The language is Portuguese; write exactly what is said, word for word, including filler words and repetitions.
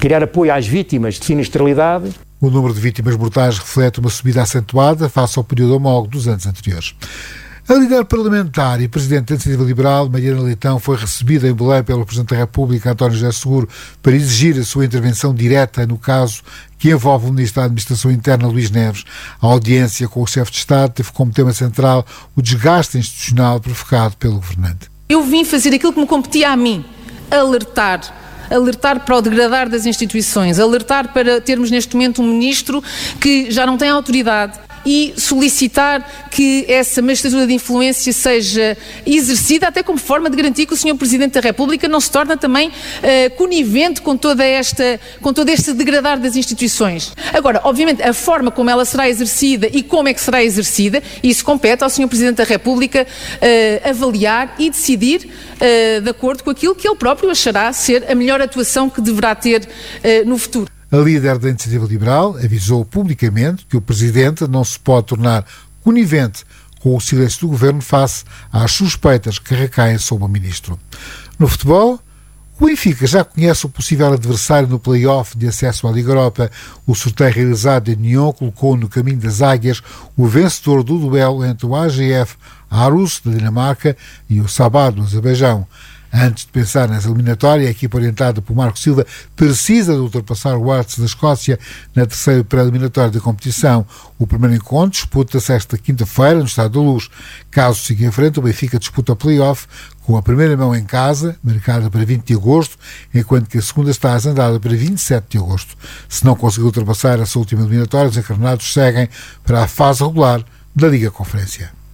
criar apoio às vítimas de sinistralidade. O número de vítimas mortais reflete uma subida acentuada face ao período homólogo dos anos anteriores. A líder parlamentar e presidente da Iniciativa Liberal, Mariana Leitão, foi recebida em Belém pelo Presidente da República, António José Seguro, para exigir a sua intervenção direta no caso que envolve o Ministro da Administração Interna, Luís Neves. A audiência com o chefe de Estado teve como tema central o desgaste institucional provocado pelo governante. Eu vim fazer aquilo que me competia a mim, alertar. Alertar para o degradar das instituições, alertar para termos neste momento um ministro que já não tem autoridade e solicitar que essa magistratura de influência seja exercida até como forma de garantir que o senhor Presidente da República não se torna também uh, conivente com, toda esta, com todo este degradar das instituições. Agora, obviamente, a forma como ela será exercida e como é que será exercida, isso compete ao senhor Presidente da República uh, avaliar e decidir uh, de acordo com aquilo que ele próprio achará ser a melhor atuação que deverá ter uh, no futuro. A líder da Iniciativa Liberal avisou publicamente que o Presidente não se pode tornar conivente com o silêncio do Governo face às suspeitas que recaem sobre o Ministro. No futebol, o Benfica já conhece o possível adversário no play-off de acesso à Liga Europa. O sorteio realizado em Nyon colocou no caminho das águias o vencedor do duelo entre o A G F Aarhus, da Dinamarca, e o Sabah, do Azerbaijão. Antes de pensar nessa eliminatória, a equipa orientada por Marco Silva precisa de ultrapassar o Hearts da Escócia na terceira pré-eliminatória da competição. O primeiro encontro disputa-se esta quinta-feira no Estádio da Luz. Caso siga em frente, o Benfica disputa o play-off com a primeira mão em casa, marcada para vinte de agosto, enquanto que a segunda está agendada para vinte e sete de agosto. Se não conseguir ultrapassar essa última eliminatória, os encarnados seguem para a fase regular da Liga Conferência.